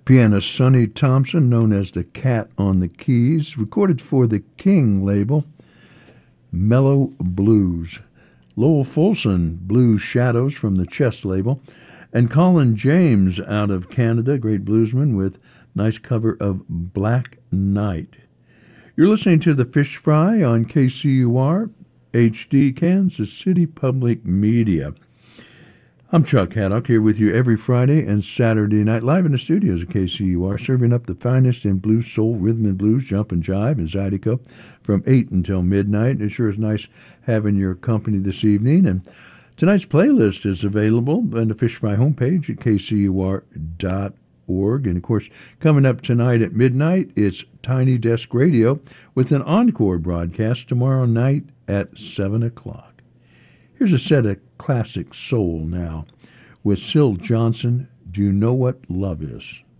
Pianist Sonny Thompson, known as the Cat on the Keys, recorded for the King label, Mellow Blues. Lowell Fulson, Blue Shadows from the Chess label, and Colin James out of Canada, great bluesman, with nice cover of Black Knight. You're listening to The Fish Fry on KCUR, HD, Kansas City Public Media. I'm Chuck Haddock, here with you every Friday and Saturday night, live in the studios at KCUR, serving up the finest in blues, soul, rhythm and blues, jump and jive, and zydeco from 8 until midnight. It sure is nice having your company this evening. And tonight's playlist is available on the Fish Fry homepage at kcur.org. And, of course, coming up tonight at midnight, it's Tiny Desk Radio with an encore broadcast tomorrow night at 7 o'clock. Here's a set of classic soul now with Syl Johnson, Do You Know What Love Is?